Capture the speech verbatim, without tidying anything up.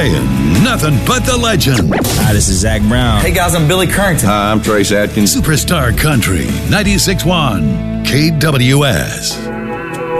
playing nothing but the legend. Hi, this is Zach Brown. Hey guys, I'm Billy Currington. Hi, I'm Trace Atkins. Superstar Country, ninety-six point one K W S.